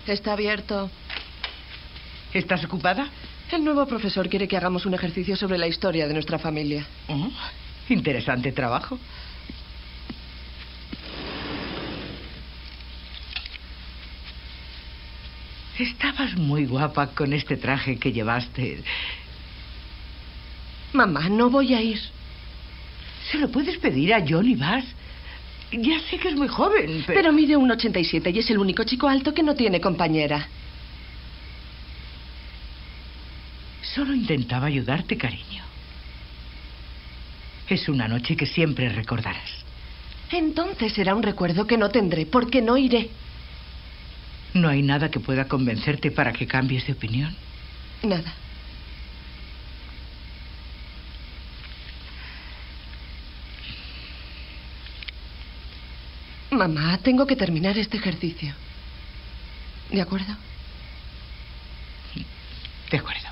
Está abierto. ¿Estás ocupada? El nuevo profesor quiere que hagamos un ejercicio sobre la historia de nuestra familia. Oh, interesante trabajo. Estabas muy guapa con este traje que llevaste. Mamá, no voy a ir. Se lo puedes pedir a Johnny Bass. Ya sé que es muy joven, pero mide 1,87 y es el único chico alto que no tiene compañera. Solo intentaba ayudarte, cariño. Es una noche que siempre recordarás. Entonces será un recuerdo que no tendré, porque no iré. ¿No hay nada que pueda convencerte para que cambies de opinión? Nada. Mamá, tengo que terminar este ejercicio. ¿De acuerdo? De acuerdo.